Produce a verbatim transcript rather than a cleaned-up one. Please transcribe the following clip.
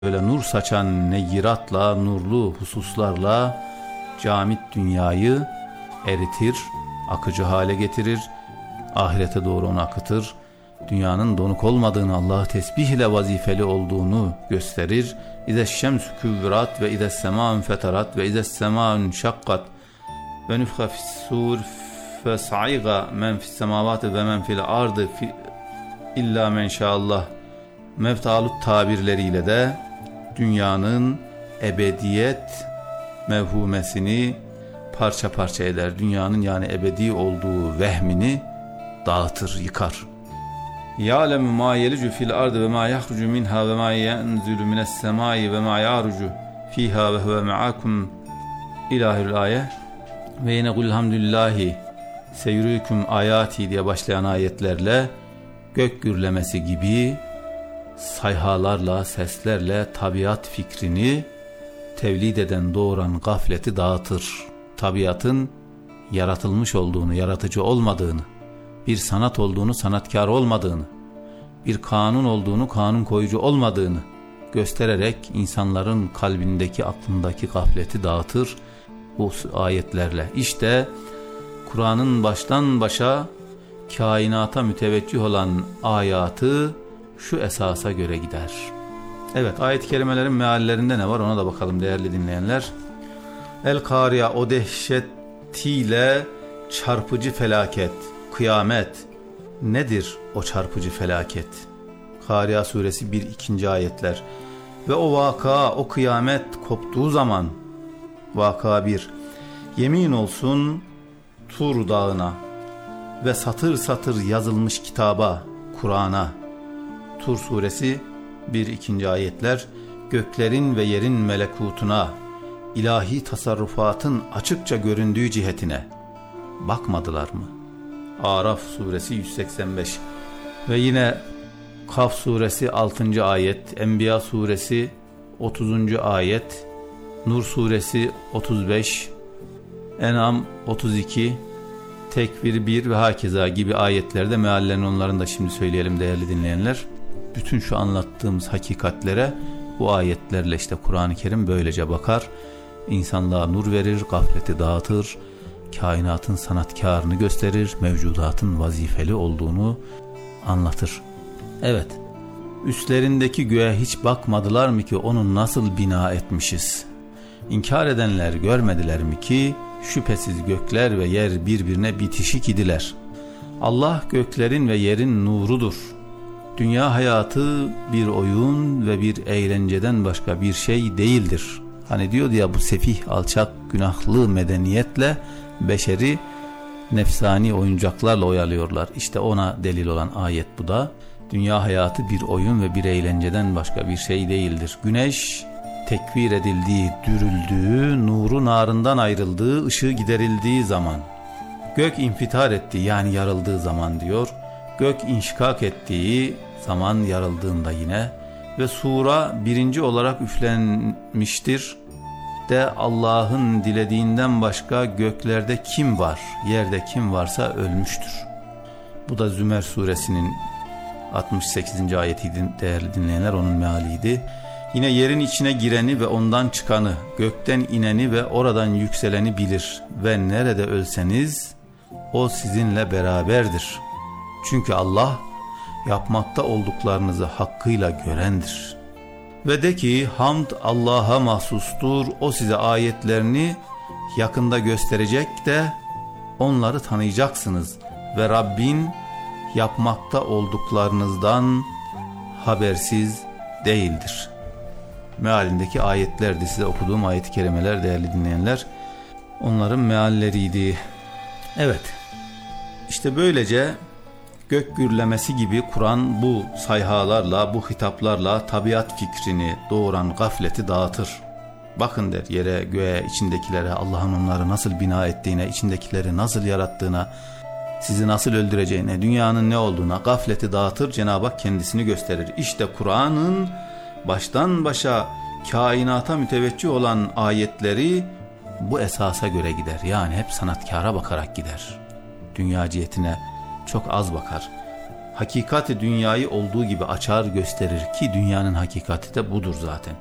böyle nur saçan neyyiratla, nurlu hususlarla camit dünyayı eritir, akıcı hale getirir, ahirete doğru onu akıtır, dünyanın donuk olmadığını, Allah'ı tesbih ile vazifeli olduğunu gösterir. İze şemsü küvrat ve ize semâun fetarat ve ize semâun şakkat ve nüfha fissûr fe sa'iga men fissemâvâti ve men fil ardı illa men şâallah mevtalut tabirleriyle de dünyanın ebediyet mevhumesini parça parça eder. Dünyanın yani ebedi olduğu vehmini dağıtır, yıkar. يَعْلَمُ مَا يَلِجُ فِي الْأَرْضِ وَمَا يَخْرُجُ مِنْهَا وَمَا يَنْزِلُ مِنَ السَّمَاءِ وَمَا يَعْرُجُ فِيهَا وَهُوَ مَعَكُمْ İlahül ayet. Ve yine kul hamdülillahi seyrüküm ayati diye başlayan ayetlerle gök gürlemesi gibi sayhalarla, seslerle tabiat fikrini tevlid eden, doğuran gafleti dağıtır. Tabiatın yaratılmış olduğunu, yaratıcı olmadığını, bir sanat olduğunu, sanatkar olmadığını, bir kanun olduğunu, kanun koyucu olmadığını göstererek insanların kalbindeki, aklındaki gafleti dağıtır bu ayetlerle. İşte Kur'an'ın baştan başa kainata müteveccih olan ayatı şu esasa göre gider. Evet, ayet-i kerimelerin meallerinde ne var ona da bakalım değerli dinleyenler. El-Kariya, o dehşetiyle çarpıcı felaket, kıyamet. Nedir o çarpıcı felaket? Kariya suresi bir ikinci ayetler. Ve o vaka, o kıyamet koptuğu zaman, vaka bir, yemin olsun Tur dağına ve satır satır yazılmış kitaba, Kur'an'a. Tur suresi bir ikinci ayetler. Göklerin ve yerin melekutuna, ilahi tasarrufatın açıkça göründüğü cihetine bakmadılar mı? Araf suresi yüz seksen beş. Ve yine Kaf suresi altıncı ayet, Enbiya suresi otuzuncu ayet, Nur suresi otuz beş, En'am otuz iki, Tekvir bir ve hakeza gibi ayetlerde meallerini, onların da şimdi söyleyelim değerli dinleyenler. Bütün şu anlattığımız hakikatlere bu ayetlerle işte Kur'an-ı Kerim böylece bakar, insanlığa nur verir, gafleti dağıtır, kainatın sanatkarını gösterir, mevcudatın vazifeli olduğunu anlatır. Evet, üstlerindeki göğe hiç bakmadılar mı ki onu nasıl bina etmişiz? İnkar edenler görmediler mi ki şüphesiz gökler ve yer birbirine bitişik idiler. Allah göklerin ve yerin nurudur. Dünya hayatı bir oyun ve bir eğlenceden başka bir şey değildir. Hani diyordu ya, bu sefih, alçak, günahlı medeniyetle beşeri nefsani oyuncaklarla oyalıyorlar. İşte ona delil olan ayet bu da. Dünya hayatı bir oyun ve bir eğlenceden başka bir şey değildir. Güneş tekvir edildiği, dürüldüğü, nuru narından ayrıldığı, ışığı giderildiği zaman, gök infitar ettiği yani yarıldığı zaman diyor, gök inşikak ettiği zaman, yarıldığında yine, ve sura birinci olarak üflenmiştir de Allah'ın dilediğinden başka göklerde kim var, yerde kim varsa ölmüştür. Bu da Zümer suresinin altmış sekizinci ayetiydi değerli dinleyenler, onun mealiydi. Yine yerin içine gireni ve ondan çıkanı, gökten ineni ve oradan yükseleni bilir ve nerede ölseniz o sizinle beraberdir. Çünkü Allah yapmakta olduklarınızı hakkıyla görendir. Ve de ki hamd Allah'a mahsustur, o size ayetlerini yakında gösterecek de onları tanıyacaksınız ve Rabbin yapmakta olduklarınızdan habersiz değildir. Mealindeki ayetlerdi, size okuduğum ayet-i kerimeler değerli dinleyenler, onların mealleriydi. Evet, işte böylece gök gürlemesi gibi Kur'an bu sayhalarla, bu hitaplarla tabiat fikrini doğuran gafleti dağıtır. Bakın der yere, göğe, içindekilere, Allah'ın onları nasıl bina ettiğine, içindekileri nasıl yarattığına, sizi nasıl öldüreceğine, dünyanın ne olduğuna gafleti dağıtır, Cenab-ı Hak kendisini gösterir. İşte Kur'an'ın baştan başa kainata müteveccih olan ayetleri bu esasa göre gider. Yani hep sanatkara bakarak gider. Dünya cihetine çok az bakar. hakikati dünyayı olduğu gibi açar gösterir ki dünyanın hakikati de budur zaten.